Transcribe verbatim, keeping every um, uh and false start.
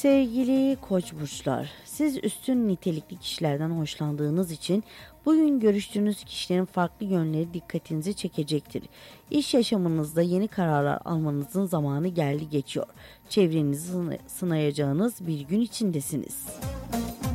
Sevgili Koç burçlar, siz üstün nitelikli kişilerden hoşlandığınız için bugün görüştüğünüz kişilerin farklı yönleri dikkatinizi çekecektir. İş yaşamınızda yeni kararlar almanızın zamanı geldi geçiyor. Çevrenizi sınayacağınız bir gün içindesiniz.